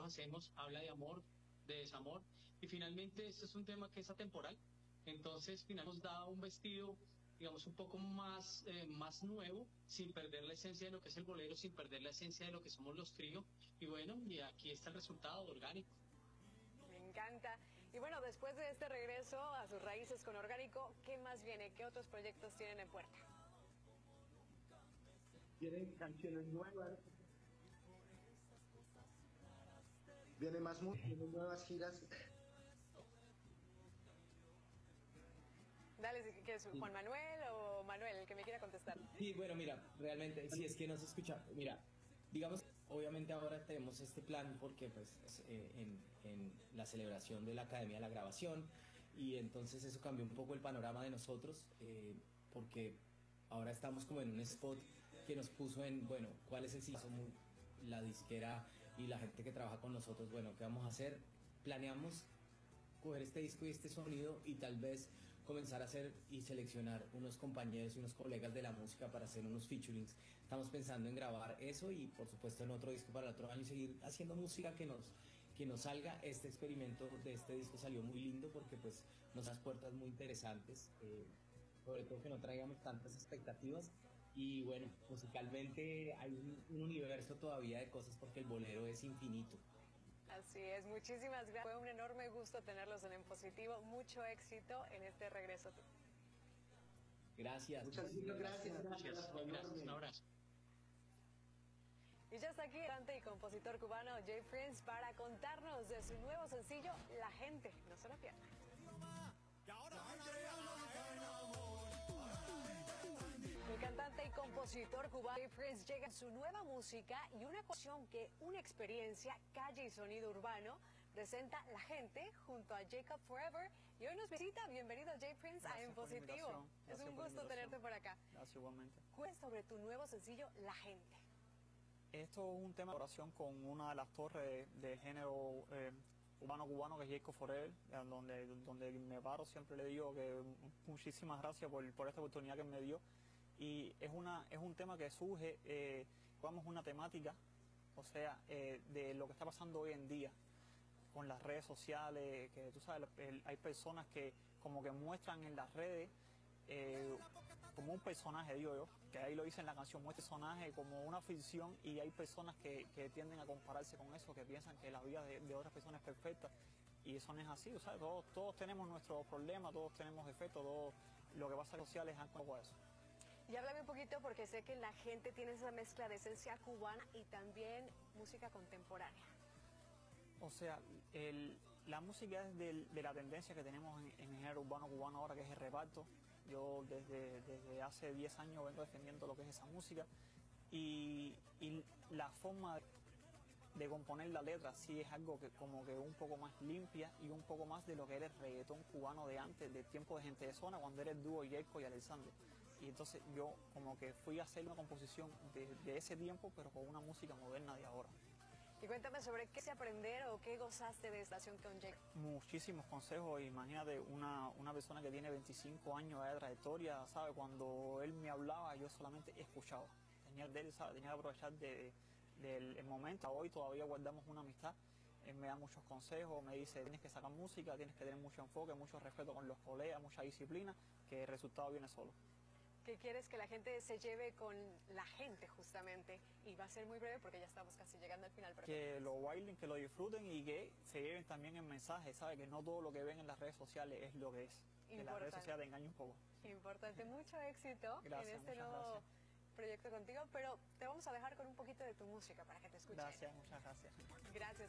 hacemos habla de amor, de desamor, y finalmente este es un tema que es atemporal. Entonces, finalmente nos da un vestido, digamos, un poco más, más nuevo, sin perder la esencia de lo que es el bolero, sin perder la esencia de lo que somos los tríos. Y bueno, y aquí está el resultado orgánico. Me encanta. Y bueno, después de este regreso a sus raíces con Orgánico, ¿qué más viene? ¿Qué otros proyectos tienen en puerta? Vienen canciones nuevas, vienen más música, vienen nuevas giras. Dale, ¿qué es Juan Manuel o Manuel, el que me quiera contestar? Sí, bueno, mira, realmente, si es que no se escucha, mira, digamos, obviamente ahora tenemos este plan porque pues en la celebración de la Academia de la Grabación, y entonces eso cambió un poco el panorama de nosotros, porque ahora estamos como en un spot que nos puso en, bueno, ¿cuál es el sitio? La disquera y la gente que trabaja con nosotros, bueno, ¿qué vamos a hacer? Planeamos coger este disco y este sonido y tal vez comenzar a hacer y seleccionar unos compañeros y unos colegas de la música para hacer unos featurings. Estamos pensando en grabar eso y por supuesto en otro disco para el otro año y seguir haciendo música que nos salga. Este experimento de este disco salió muy lindo porque pues nos da puertas muy interesantes, sobre todo que no traigamos tantas expectativas. Y bueno, musicalmente hay un universo todavía de cosas porque el bolero es infinito. Así es, muchísimas gracias. Fue un enorme gusto tenerlos en Positivo. Mucho éxito en este regreso. Gracias. Muchas gracias. Gracias, un abrazo. Y ya está aquí el cantante y compositor cubano J. Prince para contarnos de su nuevo sencillo, La Gente. No se lo pierdan. El cantante y compositor cubano J. Prince llega a su nueva música y una canción que una experiencia, calle y sonido urbano, presenta La Gente junto a Jacob Forever. Y hoy nos visita. Bienvenido J. Prince a En Positivo. Es un gusto tenerte por acá. Gracias, igualmente. Cuéntame sobre tu nuevo sencillo, La Gente. Esto es un tema de colaboración con una de las torres del género cubano que es Jacob Forever, donde me paro siempre le digo que muchísimas gracias por esta oportunidad que me dio. Y es un tema que surge, vamos, una temática, o sea, de lo que está pasando hoy en día con las redes sociales, que tú sabes, hay personas que como que muestran en las redes como un personaje, digo yo, que ahí lo dice en la canción, muestra personaje como una ficción, y hay personas que tienden a compararse con eso, que piensan que la vida de otras personas es perfecta, y eso no es así, o sea, todos tenemos nuestros problemas, todos tenemos defectos, todo lo que pasa en las sociales es un poco eso. Y háblame un poquito, porque sé que La Gente tiene esa mezcla de esencia cubana y también música contemporánea. O sea, la música es de la tendencia que tenemos en el género urbano cubano ahora, que es el reparto. Yo desde hace 10 años vengo defendiendo lo que es esa música, y la forma de componer la letra sí es algo que como que un poco más limpia y un poco más de lo que era el reggaetón cubano de antes, del tiempo de Gente de Zona, cuando era el dúo Yerko y Alexander. Y entonces yo como que fui a hacer una composición de ese tiempo, pero con una música moderna de ahora. Y cuéntame sobre qué se aprender o qué gozaste de estación con Jake. Muchísimos consejos. Imagínate una persona que tiene 25 años de trayectoria, ¿sabe? Cuando él me hablaba, yo solamente escuchaba. Tenía que aprovechar del momento. Hoy todavía guardamos una amistad. Él me da muchos consejos, me dice, tienes que sacar música, tienes que tener mucho enfoque, mucho respeto con los colegas, mucha disciplina, que el resultado viene solo. ¿Qué quieres que la gente se lleve con La Gente justamente? Y va a ser muy breve porque ya estamos casi llegando al final. Pero que lo bailen, que lo disfruten y que se lleven también el mensaje, ¿sabe? Que no todo lo que ven en las redes sociales es lo que es. Que las redes sociales te engañan un poco. Importante, mucho éxito gracias, en este nuevo proyecto contigo, pero te vamos a dejar con un poquito de tu música para que te escuchen. Gracias, muchas gracias. Gracias.